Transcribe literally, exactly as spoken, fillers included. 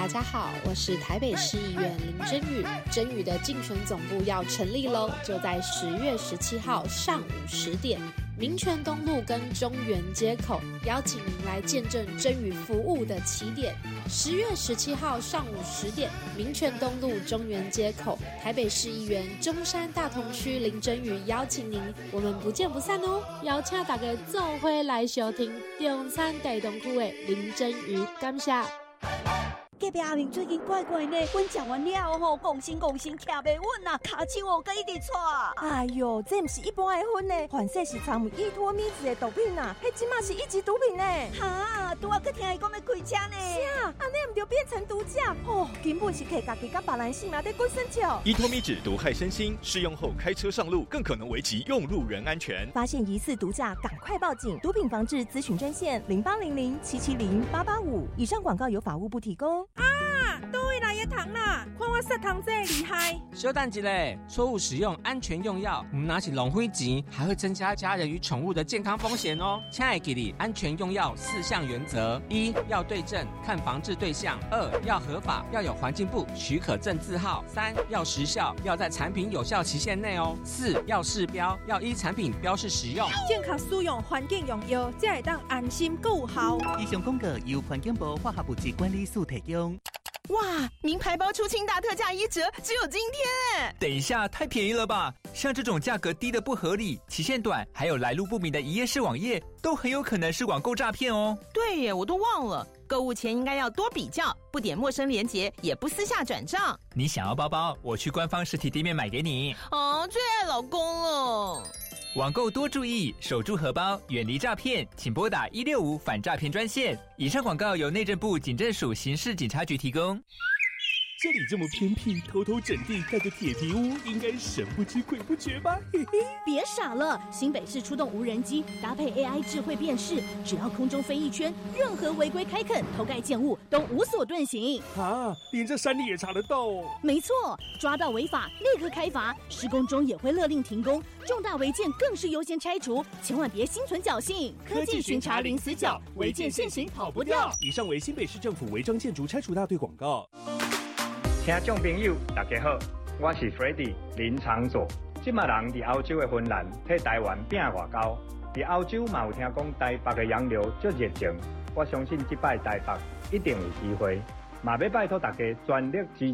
大家好，我是台北市议员林真宇。真宇的竞选总部要成立喽，就在十月十七号上午十点，民权东路跟中原街口，邀请您来见证真宇服务的起点。十月十七号上午十点，民权东路中原街口，台北市议员中山大同区林真宇邀请您，我们不见不散哦！邀请大家做伙来收听中山大同区的林真宇，感谢。 隔壁阿明最近怪怪呢，阮食完了吼，讲心讲心徛袂稳啊，骹手哦，佮一直喘。 哎哟，这不是一般的薰呢，反正是掺有依托咪子的毒品啊，迄即马是一级毒品呢。 哈，拄仔佮听伊讲要开车呢。 是啊，安尼唔就变成毒驾哦，根本是摕家己甲别人性命在滚生笑。 依托咪酯毒害身心，适用后开车上路更可能危及用路人安全。 发现疑似毒驾，赶快报警！毒品防治咨询专线零八零零七七零八八五。以上广告由法务部提供。 啊，倒位来的糖啦！看我摄糖这厉害。 稍等一下，错误使用安全用药，唔拿起浪费钱，还会增加家人与宠物的健康风险哦。亲爱的你，安全用药四项原则：一要对症，看防治对象；二要合法，要有环境部许可证字号；三要时效，要在产品有效期限内哦；四要试标，要依产品标示使用。 健康使用，环境用药，才会当安心够有效。 以上广告由环境部化学物质管理署提供。 哇，名牌包出清大特价一折，只有今天！ 等一下，太便宜了吧？像这种价格低的不合理、期限短，还有来路不明的一页式网页，都很有可能是网购诈骗哦。 对耶，我都忘了，购物前应该要多比较，不点陌生连结，也不私下转账。 你想要包包，我去官方实体店面买给你。 哦，最爱老公了。 网购多注意，守住荷包，远离诈骗，请拨打一六五反诈骗专线。以上广告由内政部警政署刑事警察局提供。 这里这么偏僻，偷偷整地盖个铁皮屋，应该神不知鬼不觉吧？嘿嘿， 别傻了，新北市出动无人机，搭配 A I 智慧辨识，只要空中飞一圈，任何违规开垦、偷盖建物都无所遁形。 啊，连这山里也查得到哦？ 没错，抓到违法立刻开罚，施工中也会勒令停工，重大违建更是优先拆除，千万别心存侥幸。科技巡查零死角，违建现行跑不掉。 以上为新北市政府违章建筑拆除大队广告。 听众朋友，大家好，我是 Freddy 林长佐。即马人伫欧洲的芬兰，替台湾拼外交。伫欧洲嘛有听讲台北的洋流足热情，我相信即摆台北一定有机会，嘛要拜托大家全力支持。